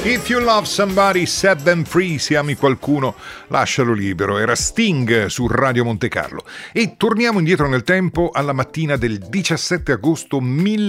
If you love somebody, set them free. Se ami qualcuno, lascialo libero. Era Sting su Radio Monte Carlo. E torniamo indietro nel tempo alla mattina del 17 agosto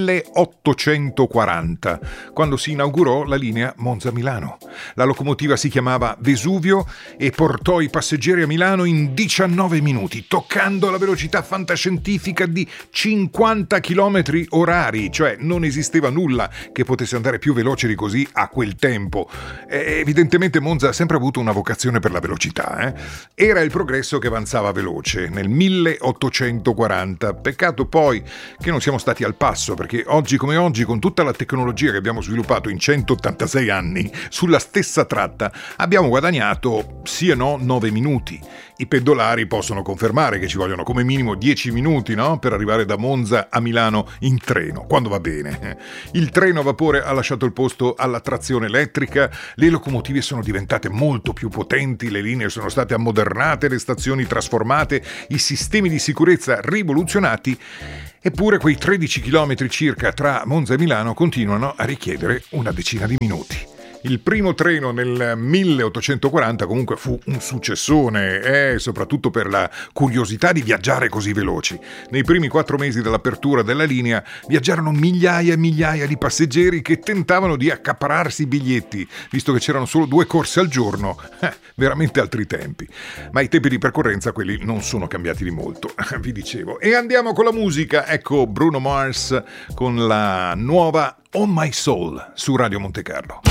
1840, quando si inaugurò la linea Monza-Milano. La locomotiva si chiamava Vesuvio e portò i passeggeri a Milano in 19 minuti, toccando la velocità fantascientifica di 50 km orari, cioè non esisteva nulla che potesse andare più veloce di così a quel tempo. Evidentemente Monza ha sempre avuto una vocazione per la velocità. Era il progresso che avanzava veloce nel 1840. Peccato poi che non siamo stati al passo, perché oggi come oggi, con tutta la tecnologia che abbiamo sviluppato in 186 anni sulla stessa tratta, abbiamo guadagnato sì e no 9 minuti. I pendolari possono confermare che ci vogliono come minimo 10 minuti, no? Per arrivare da Monza a Milano in treno, quando va bene. Il treno a vapore ha lasciato il posto alla trazione elettrica, le locomotive sono diventate molto più potenti, le linee sono state ammodernate, le stazioni trasformate, i sistemi di sicurezza rivoluzionati, eppure quei 13 km circa tra Monza e Milano continuano a richiedere una decina di minuti. Il primo treno nel 1840 comunque fu un successone, soprattutto per la curiosità di viaggiare così veloci. Nei primi 4 mesi dell'apertura della linea viaggiarono migliaia e migliaia di passeggeri che tentavano di accaparrarsi i biglietti, visto che c'erano solo 2 corse al giorno. Veramente altri tempi. Ma i tempi di percorrenza, quelli non sono cambiati di molto, vi dicevo. E andiamo con la musica. Ecco Bruno Mars con la nuova On My Soul su Radio Monte Carlo.